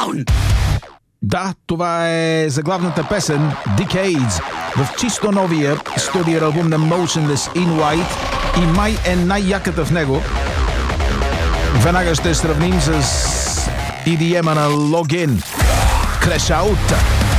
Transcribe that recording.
down! Да, това е заглавната песен Decades в чисто новия студио албум на Motionless in White и май е най-яката в него. Веднага ще сравним с EDM-а на Login. Crash Out.